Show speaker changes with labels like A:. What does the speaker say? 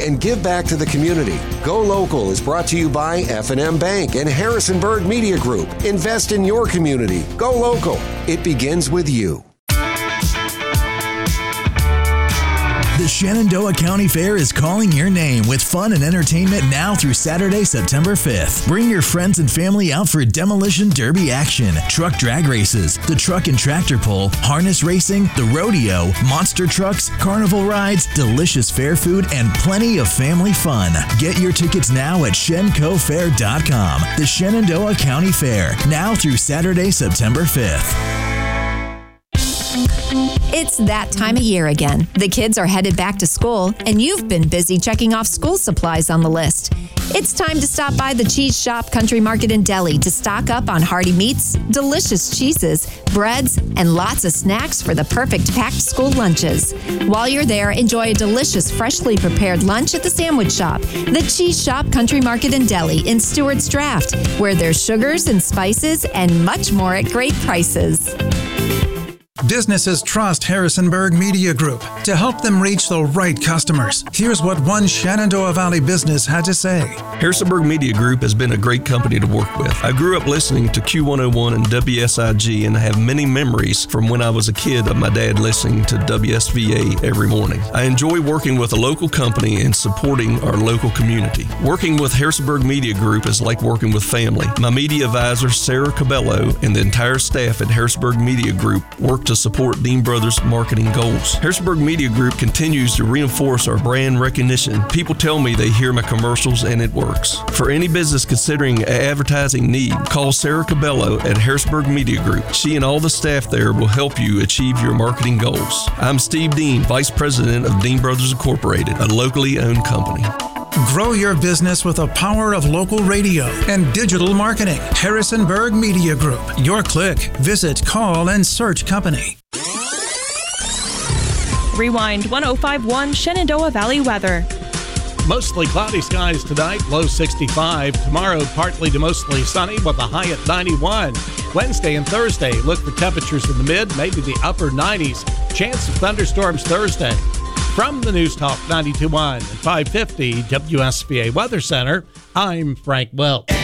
A: and give back to the community. Go Local is brought to you by F&M Bank and Harrisonburg Media Group. Invest in your community. Go Local. It begins with you.
B: The Shenandoah County Fair is calling your name with fun and entertainment now through Saturday, September 5th. Bring your friends and family out for demolition derby action, truck drag races, the truck and tractor pull, harness racing, the rodeo, monster trucks, carnival rides, delicious fair food, and plenty of family fun. Get your tickets now at ShenCoFair.com. The Shenandoah County Fair, now through Saturday, September 5th.
C: It's that time of year again. The kids are headed back to school, and you've been busy checking off school supplies on the list. It's time to stop by the Cheese Shop Country Market and Deli to stock up on hearty meats, delicious cheeses, breads, and lots of snacks for the perfect packed school lunches. While you're there, enjoy a delicious, freshly prepared lunch at the Sandwich Shop, the Cheese Shop Country Market and Deli in Stewart's Draft, where there's sugars and spices and much more at great prices.
D: Businesses trust Harrisonburg Media Group to help them reach the right customers. Here's what one Shenandoah Valley business had to say.
E: Harrisonburg Media Group has been a great company to work with. I grew up listening to Q101 and WSIG and have many memories from when I was a kid of my dad listening to WSVA every morning. I enjoy working with a local company and supporting our local community. Working with Harrisonburg Media Group is like working with family. My media advisor, Sarah Cabello, and the entire staff at Harrisonburg Media Group work to support Dean Brothers' marketing goals. Harrisonburg Media Group continues to reinforce our brand recognition. People tell me they hear my commercials and it works. For any business considering an advertising need, call Sarah Cabello at Harrisonburg Media Group. She and all the staff there will help you achieve your marketing goals. I'm Steve Dean, Vice President of Dean Brothers Incorporated, a locally owned company.
D: Grow your business with the power of local radio and digital marketing. Harrisonburg Media Group. Your click. Visit, call, and search company.
F: Rewind 105.1 Shenandoah Valley weather.
G: Mostly cloudy skies tonight, low 65. Tomorrow, partly to mostly sunny with a high at 91. Wednesday and Thursday, look for temperatures in the mid, maybe the upper 90s. Chance of thunderstorms Thursday. From the News Talk 92.1 and 550 WSVA Weather Center, I'm Frank Welch.